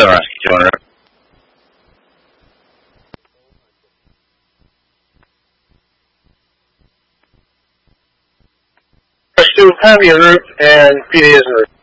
alright, Joiner. Two, have your root and PDA is root.